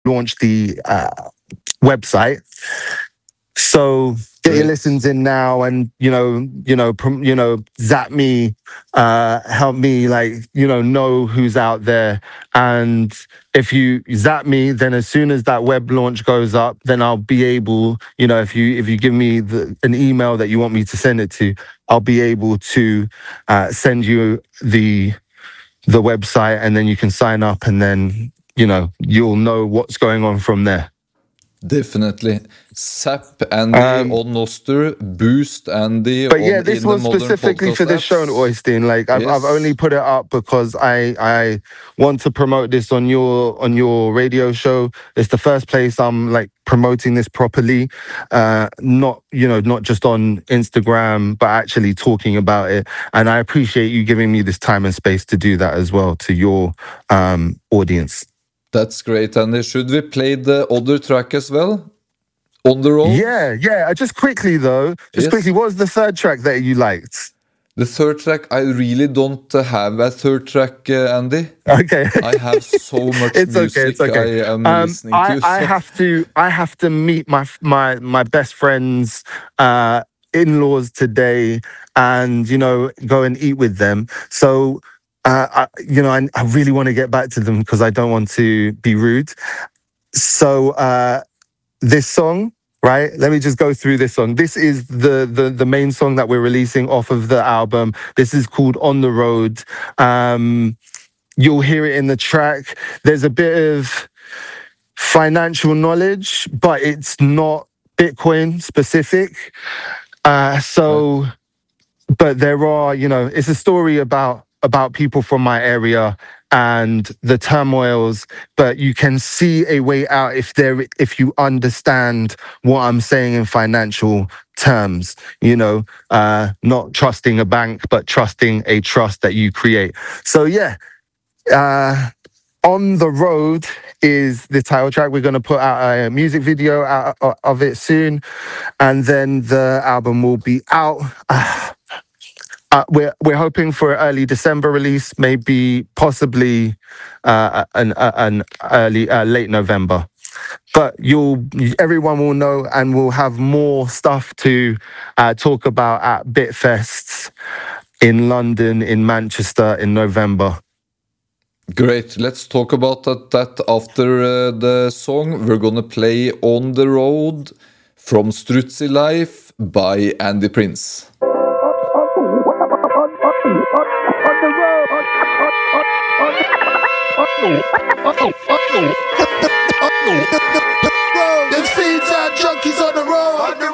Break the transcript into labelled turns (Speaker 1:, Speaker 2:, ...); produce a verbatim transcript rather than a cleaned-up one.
Speaker 1: launched the uh, website. So get your
Speaker 2: Great.
Speaker 1: listens in now, and you know, you know, prom, you know, zap me, uh, help me, like you know, know who's out there. And if you zap me, then as soon as that web launch goes up, then I'll be able, you know, if you if you give me the, an email that you want me to send it to, I'll be able to uh, send you the the website, and then you can sign up, and then you know you'll know what's going on from there.
Speaker 2: Definitely. Zap Andy
Speaker 1: Um,
Speaker 2: on Noster, Boost Andy
Speaker 1: But yeah,
Speaker 2: on
Speaker 1: this
Speaker 2: in the
Speaker 1: was
Speaker 2: modern
Speaker 1: specifically
Speaker 2: podcast
Speaker 1: for this show,
Speaker 2: apps.
Speaker 1: Oystein. Like I've I've only
Speaker 2: Yes,
Speaker 1: put it up because I I want to promote this on your on your radio show. It's the first place I'm like promoting this properly. Uh not you know, not just on Instagram, but actually talking about it. And I appreciate you giving me this time and space to do that as well to your um audience.
Speaker 2: that's great, Andy. Should we play the other track as well? On the Road?
Speaker 1: Yeah, yeah. uh, Just quickly though, just quickly,
Speaker 2: Yes.
Speaker 1: what was the third track that you liked?
Speaker 2: The third track, I really don't uh, have a third track, uh, Andy.
Speaker 1: Okay.
Speaker 2: I have so much
Speaker 1: It's okay. It's
Speaker 2: music
Speaker 1: okay.
Speaker 2: I am
Speaker 1: Um,
Speaker 2: listening
Speaker 1: I
Speaker 2: to,
Speaker 1: I
Speaker 2: so
Speaker 1: have to I have to meet my my my best friends uh in-laws today, and you know go and eat with them. So uh, I, you know I, I really want to get back to them because I don't want to be rude. So uh, this song. Right, let me just go through this song. This is the, the the main song that we're releasing off of the album. This is called On the Road. Um, You'll hear it in the track. There's a bit of financial knowledge, but it's not Bitcoin specific. Uh,
Speaker 2: right.
Speaker 1: so, but there are, you know, it's a story about about people from my area and the turmoils. But you can see a way out if there if you understand what I'm saying in financial terms. You know, uh, not trusting a bank, but trusting a trust that you create. So yeah. Uh, on the Road is the title track. We're going to put out a music video out of it soon, and then the album will be out. Uh, uh, we're we're hoping for an early December release, maybe possibly uh, an uh, an early uh, late November. But you'll everyone will know, and we'll have more stuff to uh, talk about at Bitfests in London, in Manchester in November.
Speaker 2: Great. Let's talk about that, that after uh, the song. We're gonna play On the Road from Strutzy Life by Andy Prince.
Speaker 3: On the road.